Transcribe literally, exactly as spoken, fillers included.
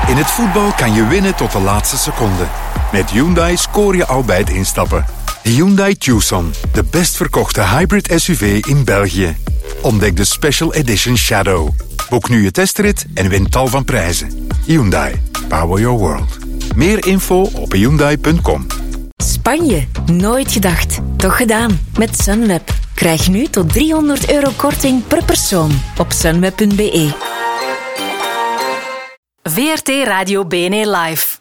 In het voetbal kan je winnen tot de laatste seconde. Met Hyundai scoor je al bij het instappen. Hyundai Tucson, de best verkochte hybrid S U V in België. Ontdek de Special Edition Shadow. Boek nu je testrit en win tal van prijzen. Hyundai, power your world. Meer info op hyundai punt com. Spanje, nooit gedacht, toch gedaan. Met Sunweb. Krijg nu tot driehonderd euro korting per persoon op sunweb punt be. V R T Radio B N E Live.